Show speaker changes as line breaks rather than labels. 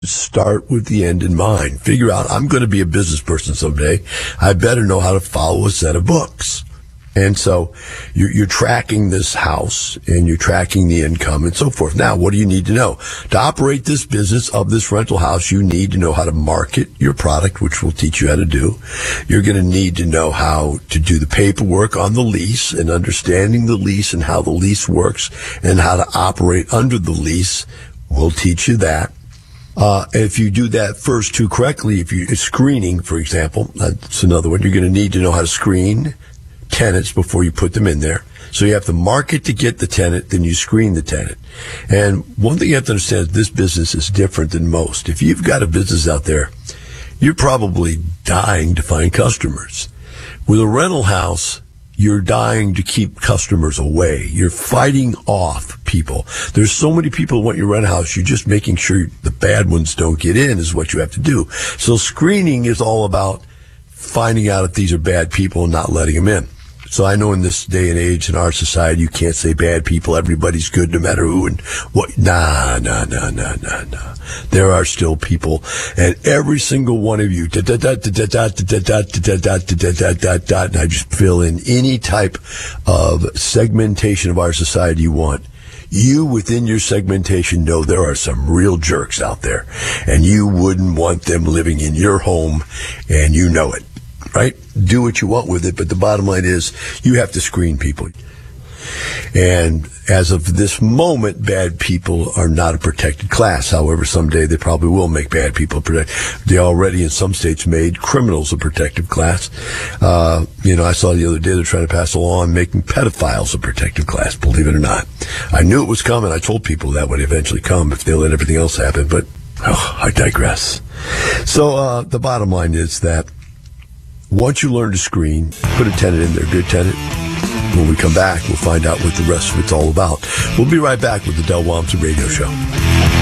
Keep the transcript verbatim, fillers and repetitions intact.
Start with the end in mind. Figure out, I'm going to be a business person someday. I better know how to follow a set of books. And so you're, you're tracking this house and you're tracking the income and so forth. Now, what do you need to know? To operate this business of this rental house, you need to know how to market your product, which we'll teach you how to do. You're going to need to know how to do the paperwork on the lease and understanding the lease and how the lease works and how to operate under the lease. We'll teach you that. Uh, if you do that first two correctly, if you screening, for example, that's another one. You're going to need to know how to screen tenants before you put them in there. So you have to market to get the tenant, then you screen the tenant. And one thing you have to understand is this business is different than most. If you've got a business out there, you're probably dying to find customers. With a rental house, you're dying to keep customers away. You're fighting off people. There's so many people who want your rental house, you're just making sure the bad ones don't get in is what you have to do. So screening is all about finding out if these are bad people and not letting them in. So I know in this day and age in our society, you can't say bad people. Everybody's good no matter who and what. Nah, nah, nah, nah, nah, nah. There are still people, and every single one of you, da da da da da da da da da da da da da da, and I just fill in any type of segmentation of our society you want. You within your segmentation know there are some real jerks out there, and you wouldn't want them living in your home, and you know it. Right? Do what you want with it, but the bottom line is you have to screen people. And as of this moment, bad people are not a protected class. However, someday they probably will make bad people protected. They already in some states made criminals a protected class. Uh, you know, I saw the other day they're trying to pass a law on making pedophiles a protected class, believe it or not. I knew it was coming. I told people that would eventually come if they let everything else happen, but oh, I digress. So uh, the bottom line is that once you learn to screen, put a tenant in there, good tenant. When we come back, we'll find out what the rest of it's all about. We'll be right back with the Del Walmsley Radio Show.